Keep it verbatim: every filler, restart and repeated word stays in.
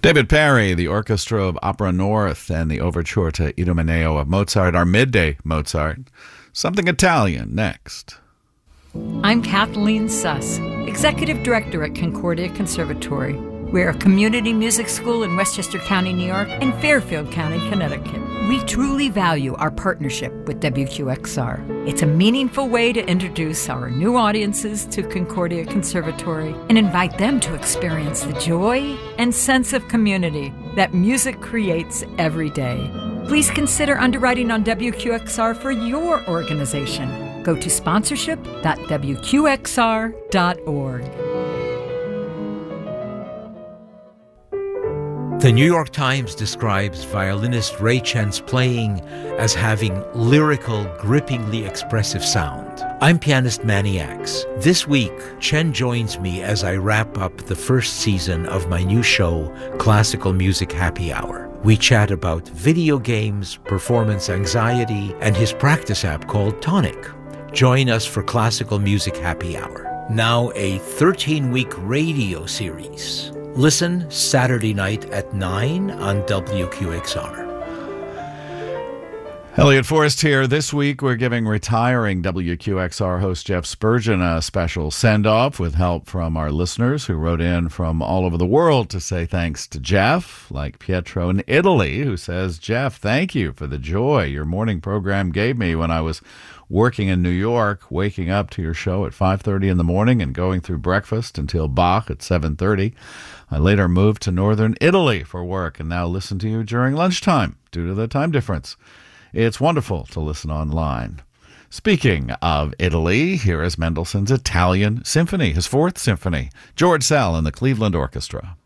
David Perry, the Orchestra of Opera North, and the Overture to Idomeneo of Mozart, our midday Mozart. Something Italian next. I'm Kathleen Suss, Executive Director at Concordia Conservatory. We're a community music school in Westchester County, New York, and Fairfield County, Connecticut. We truly value our partnership with W Q X R. It's a meaningful way to introduce our new audiences to Concordia Conservatory and invite them to experience the joy and sense of community that music creates every day. Please consider underwriting on W Q X R for your organization. Go to sponsorship dot w q x r dot org. The New York Times describes violinist Ray Chen's playing as having lyrical, grippingly expressive sound. I'm pianist Manny Axe. This week, Chen joins me as I wrap up the first season of my new show, Classical Music Happy Hour. We chat about video games, performance anxiety, and his practice app called Tonic. Join us for Classical Music Happy Hour, now a thirteen-week radio series. Listen Saturday night at nine on W Q X R. Elliot Forrest here. This week we're giving retiring W Q X R host Jeff Spurgeon a special send-off with help from our listeners who wrote in from all over the world to say thanks to Jeff, like Pietro in Italy, who says, Jeff, thank you for the joy your morning program gave me when I was working in New York, waking up to your show at five thirty in the morning and going through breakfast until Bach at seven thirty. I later moved to northern Italy for work and now listen to you during lunchtime due to the time difference. It's wonderful to listen online. Speaking of Italy, here is Mendelssohn's Italian Symphony, his fourth symphony, George Szell and the Cleveland Orchestra.